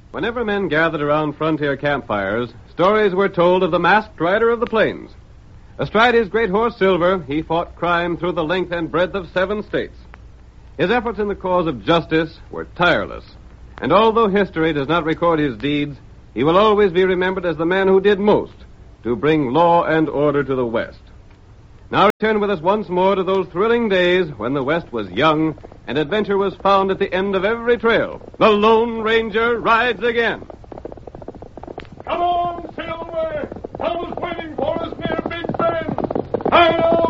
Whenever men gathered around frontier campfires, stories were told of the masked rider of the plains. Astride his great horse Silver, he fought crime through the length and breadth of 7 states. His efforts in the cause of justice were tireless, and although history does not record his deeds, he will always be remembered as the man who did most to bring law and order to the West. Now return with us once more to those thrilling days when the West was young and adventure was found at the end of every trail. The Lone Ranger rides again. Come on, Silver! Tom's waiting for us near Big Bend. Hang on!